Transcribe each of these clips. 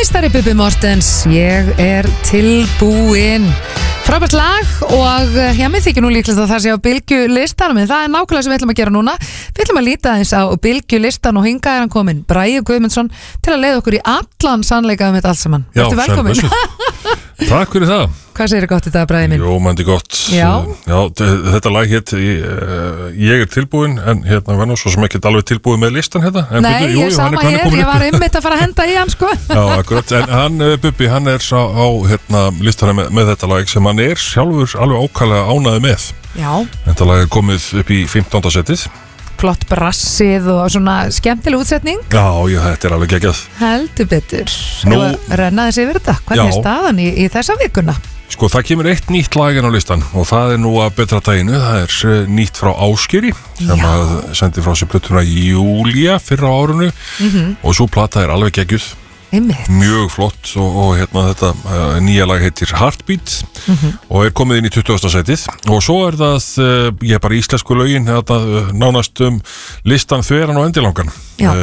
Meistari Bubbi Mortens, ég tilbúin. Frábært lag og mér þykir nú líklegt að það sé á bylgjulistanum, en það nákvæmlega sem við ætlum að gera núna. Við ætlum að líta aðeins á bylgjulistan og hingað hann kominn Bragi Guðmundsson til að leiða okkur í allan sannleika þetta allt saman. Já, ertu velkominn. Takk fyrir það. Hvað segir gott í dag, Bragi minn? Jó, mandi gott. Já, þetta lag hétt ég tilbúin, en var nú svo sem ekki alveg tilbúin með listan hérna. Nei, ég sama hér, ég var einmitt að fara að henda í hann, sko. Já, akkurat, en hann, Bubbi, hann á listanum með þetta lag sem hann sjálfur alveg ákvæmlega ánæði með. Já. Þetta lag komið upp í 15. setið. Flott brassið og svona skemmtileg útsetning. Já, þetta alveg geggjað. Heldur betur. Nú renna þessi yfir þetta. Hvernig staðan í þessa vikuna? Sko, það kemur eitt nýtt lag inn á listan og það nú að betra daginu. Það nýtt frá Ásgeiri sem að sendi frá sér plötuna Júlía fyrr á árinu og svo plata alveg geggjuð. Mjög flott og þetta nýja lag heitir Heartbeat og komið inn í 20. setið og svo það bara íslensku lögin nánast listan þveran og endilangan.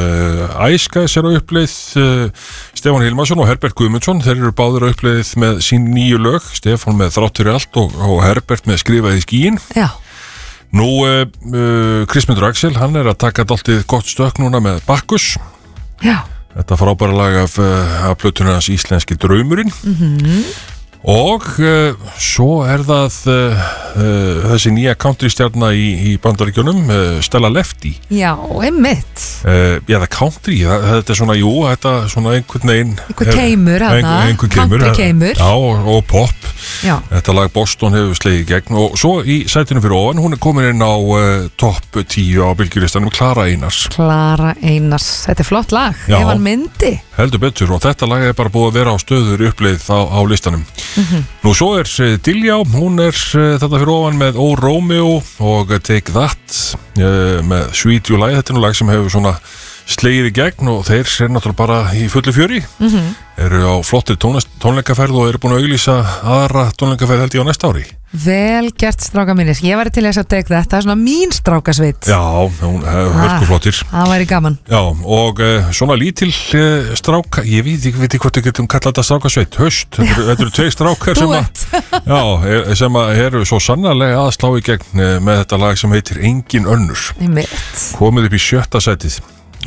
Æskæs á uppleið Stefán Hilmarsson og Herbert Guðmundsson, þeir eru báðir á uppleið með sín nýju lög, Stefán með Þrátt fyrir allt og Herbert með Skrifað í skýin. Nú Kristmundur Axel, hann að taka dálítið gott stökk núna með Bakkus. Þetta frábæra lag af plötunni hans Íslenski draumurinn og svo það þessi nýja countrystjarna í Bandaríkjunum, Stella Lefty. Já, einmitt. Það country, þetta svona, þetta svona einhvern veginn. Einhver keimur. Já, og pop. Já. Þetta lag Boston hefur slegið í gegn og svo í sætinu fyrir ofan, hún komin inn á topp 10 á bylgjulistanum, Klara Einars. Klara Einars, þetta flott lag, ef hann myndi. Heldur betur og þetta lag bara búið að vera á stöður uppleið á listanum. Nú svo Diljá, hún þetta fyrir ofan með Ó Rómeó og Take That með Sweet You Lie, þetta nú lag sem hefur svona slegið í gegn og þeir náttúrulega bara í fullu fjöri, eru á flottir tónleikaferð og eru búin að auglýsa aðra tónleikaferð held ég á næsta ári. Vel gert, stráka mínir, ég væri til þess að Take That, það svona mín strákasveit. Já, hún hörku flottir. Það væri gaman. Já, og svona lítil stráka, ég veit ekki hvort við getum kallað þetta strákasveit, höst, þetta eru tveir strákar sem eru svo sannarlega að slá í gegn með þetta lag sem heitir Engin önnur. Komið upp í 7. setið.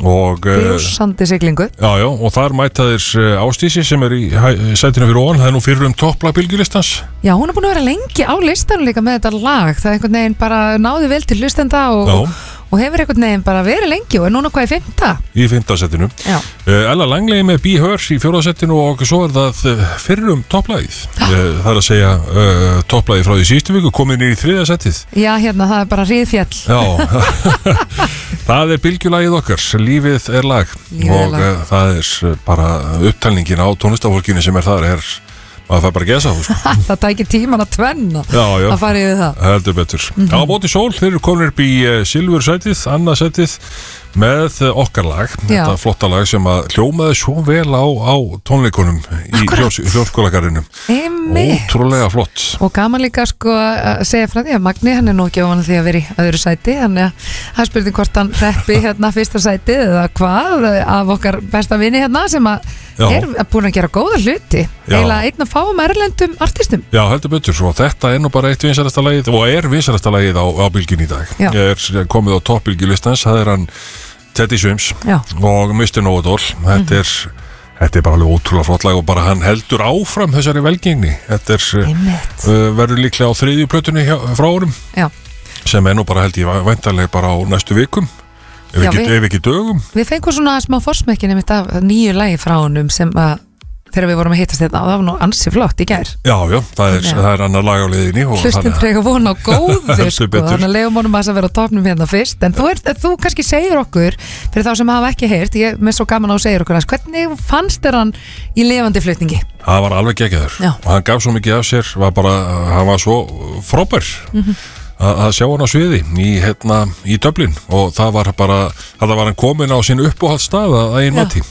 Blúsandi siglingu. Já, og þar mæta þeir Ásdísi sem í sætinu fyrir ofan, það nú fyrir topplag bylgjulistans. Já, hún búin að vera lengi á listanum líka með þetta lag, það einhvern veginn bara náði vel til hlustenda og hefur einhvern veginn bara verið lengi og núna hvað í 5. Í 5. setinu. Ella Langley með Be Her í 4. setinu og svo það fyrir topplagið. Það að segja topplagið frá því síðustu viku komið inn í 3. setið. Já, það bara hríðfjall. Já, það bylgjulagið okkar, Lífið lag og það bara upptalningin á tónlistafólkinu sem þar maður fær bara að gesa það tækir tíman að tvenna að fara yfir það. Heldur betur. Á móti sól, þeir eru komin upp í silfur setið, annað setið með okkar lag, þetta flotta lag sem að hljómaði svo vel á tónleikunum í hljómskólagarðinum. Ótrúlega flott. Og gaman líka að segja frá því að Magni, hann nú ekki ofan því að vera í öðru sæti, þannig að það spurði hvort hann hreppi fyrsta sætið eða hvað af okkar besta vini sem að búin að gera góða hluti, eiginlega einn að fáum erlendum artistum. Já, heldur betur, og þetta nú bara eitt vinsælasta lagið og vinsælasta lagið á bylgjunni í dag. Ég komið á toppbylgjulistans, það hann Teddy Swims og Mr. Know-It-All. Þetta bara alveg ótrúlega flott lag og bara hann heldur áfram þessari velgengni. Þetta verður líklega á 3. plötunni frá árum sem nú bara held ég væntanlega bara á næstu vikum ef ekki dögum. Við fengum svona smá forsmekkin af nýju lagi frá honum sem að þegar við vorum að hittast þetta og það var nú ansi flott í gær. Já, það annar lag á leiðinni. Hlustum freka vona á góðu þannig að leiðum honum að vera á topnum fyrst, en þú kannski segir okkur fyrir þá sem hafa ekki heyrt, ég með svo gaman á að segja okkur hvernig fannst þér hann í lifandi flutningi? Það var alveg geggjaður og hann gaf svo mikið af sér, hann var svo frábær að sjá hann á sviði í Dublin og það var bara hann komin á sín uppáhaldsstað að eigin mati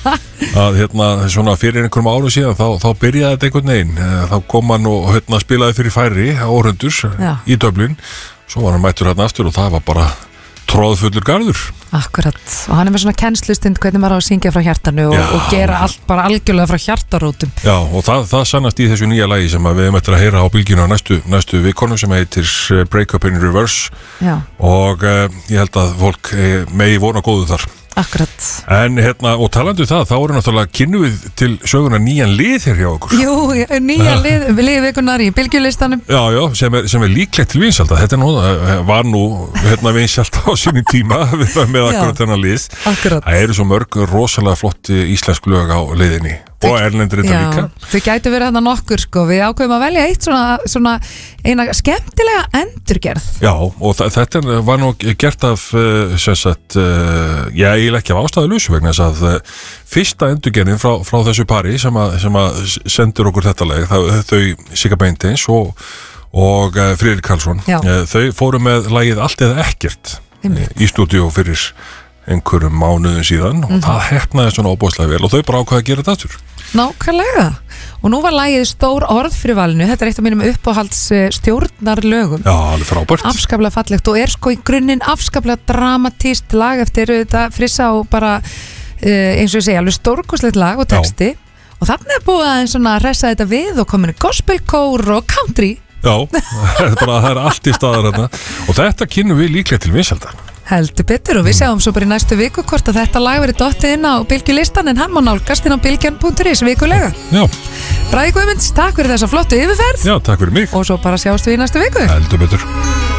að svona fyrir einhverjum árum síðan þá byrjaði þetta einhvern veginn, þá kom hann og spilaði fyrir færri áhorfendur í Dublin, svo var hann mættur aftur og það var bara tróðfullur garður. Akkurat, og hann með svona kennslustund hvernig maður á að syngja frá hjartanu og gera allt bara algjörlega frá hjartarótum. Já, og það sannast í þessu nýja lagi sem við ættum að heyra á bylginu á næstu vikonum sem heitir Break Up in Reverse. Já. Og ég held að fólk megi vona góðu þar. Akkurat. En og talandu það, þá erum náttúrulega kynnu við til söguna nýjan lið hér hjá okkur. Jú, nýjan lið vikunar í bylgjulistanum. Já, sem er líklegt til vinsælda. Þetta var nú vinsælt á sínum tíma með akkurat þennan lið. Akkurat. Það eru svo mörg rosalega flott íslensk lög á leiðinni. Og erlendur þetta líka. Þau gætu verið þarna nokkur sko. Við ákveðum að velja eitt svona eina skemmtilega endurgerð. Já, og þetta var nú gert af ég ekki af ástæðuleysu vegna þess að fyrsta endurgerðin frá þessu pari sem að sendur okkur þetta lag, þau Sigga Beinteins og Friðrik Karlsson, þau fóru með lagið Allt eða ekkert í stúdíó fyrir einhverjum mánuðum síðan og það heppnaði svona óbúslega vel og þau bara ákvaða að gera þetta aftur. Nákvæmlega. Og nú var lagið Stór orð fyrir valinu. Þetta er eitt af mínum uppáhalds stjórnarlögum. Já, alveg frábært. Afskaplega fallegt og er sko í grunninn afskaplega dramatíst lag eftir þetta frissa og bara eins og ég segja alveg stórkostlegt lag og texti og þarna er búið að svona hressa þetta við og komin gospelkór og country. Já, það er allt í staðar hérna og þetta kynnum við líklega til vinsælda. Heldur betur og við sjáum svo bara í næstu viku hvort að þetta lag verið dottið inn á bylgjulistan en hann má nálgast inn á bylgjan.is vikulega. Já. Bragi Guðmunds, takk fyrir þessa flottu yfirferð. Já, takk fyrir mig. Og svo bara sjáumst við í næstu viku. Heldur betur.